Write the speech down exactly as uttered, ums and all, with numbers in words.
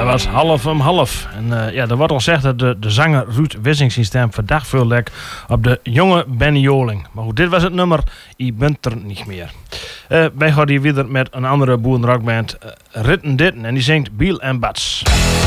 was half om half. En uh, ja, er wordt al gezegd dat de, de zanger Ruud Wissing-systeem verdacht veel lek op de jonge Benny Joling. Maar goed, dit was het nummer. Je bent er niet meer. Uh, wij gaan hier weer met een andere boerenrockband, uh, Ritten Ditten. En die zingt Biel en Bats.